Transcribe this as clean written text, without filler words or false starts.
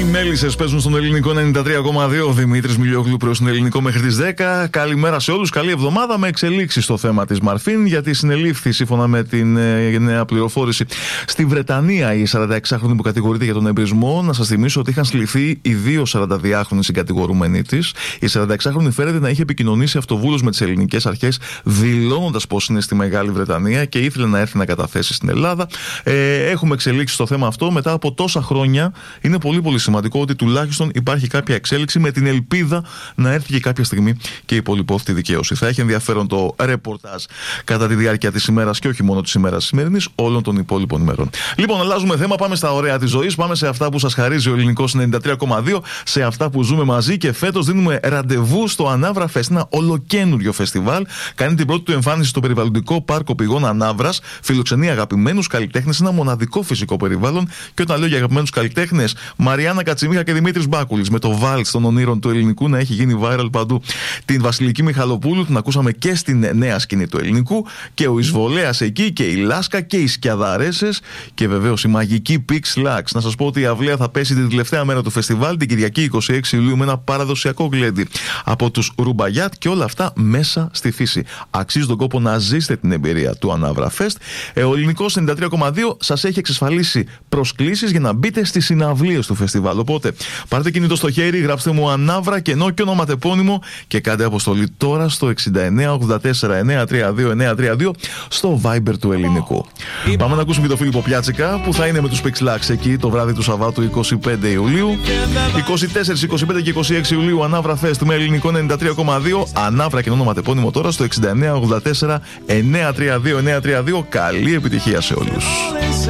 Οι Μέλισσες παίζουν στον ελληνικό 93,2. Δημήτρης Μιλιόγλου προς τον ελληνικό μέχρι τις 10. Καλημέρα σε όλους. Καλή εβδομάδα με εξελίξεις στο θέμα της Μαρφίν, γιατί συνελήφθη σύμφωνα με την νέα πληροφόρηση στη Βρετανία η 46χρονη που κατηγορείται για τον εμπρισμό. Να σας θυμίσω ότι είχαν συλληφθεί οι δύο 42χρονοι συγκατηγορούμενοι της. Η 46χρονη φέρεται να είχε επικοινωνήσει αυτοβούλως με τις ελληνικές αρχές, δηλώνοντας πως είναι στη Μεγάλη Βρετανία και ήθελε να έρθει να καταθέσει στην Ελλάδα. Έχουμε εξελίξει στο θέμα αυτό μετά από τόσα χρόνια. Είναι πολύ σημαντικό ότι τουλάχιστον υπάρχει κάποια εξέλιξη, με την ελπίδα να έρθει και κάποια στιγμή και η πολυπόθητη δικαίωση. Θα έχει ενδιαφέρον το ρεπορτάζ κατά τη διάρκεια της ημέρας και όχι μόνο της ημέρας σημερινής, όλων των υπόλοιπων ημερών. Λοιπόν, αλλάζουμε θέμα, πάμε στα ωραία της ζωής, πάμε σε αυτά που σας χαρίζει ο ελληνικός 93,2, σε αυτά που ζούμε μαζί, και φέτος δίνουμε ραντεβού στο Ανάβρα Fest, ένα ολοκένουργιο φεστιβάλ. Κάνει την πρώτη του εμφάνιση στο περιβαλλοντικό πάρκο πηγών Ανάβρας, φιλοξενεί αγαπημένους καλλιτέχνες, ένα μοναδικό φυσικό περιβάλλον. Και όταν λέω για αγαπημένους καλλιτέχνες, Μαριάννα Κατσιμίχα και Δημήτρης Μπάκουλης, με το βάλτς των ονείρων του ελληνικού να έχει γίνει viral παντού. Την Βασιλική Μιχαλοπούλου την ακούσαμε και στην νέα σκηνή του ελληνικού, και ο Εισβολέας εκεί, και η Λάσκα και οι Σκιαδαρέσες, και βεβαίως η μαγική Pix Lux. Να σας πω ότι η αυλαία θα πέσει την τελευταία μέρα του φεστιβάλ, την Κυριακή 26 Ιουλίου, με ένα παραδοσιακό γλέντι από τους Ρουμπαγιάτ, και όλα αυτά μέσα στη φύση. Αξίζει τον κόπο να ζήσετε την εμπειρία του Ανάβρα Fest. Ο ελληνικός 93,2 σας έχει εξασφαλίσει προσκλήσεις για να μπείτε στις συναυλίες του φεστιβάλ. Οπότε πάρτε κινητό στο χέρι, γράψτε μου Ανάβρα, κενό και ονοματεπώνυμο, και κάντε αποστολή τώρα στο 6984-932-932 στο Viber του ελληνικού. Πάμε να ακούσουμε και τον Φίλιππο Πιάτσικα, που θα είναι με τους Pix Lux εκεί το βράδυ του Σαββάτου 25 Ιουλίου. 24, 25 και 26 Ιουλίου Ανάβρα Fest με ελληνικό 93,2. Ανάβρα και ονοματεπώνυμο τώρα στο 6984-932-932. Καλή επιτυχία σε όλους.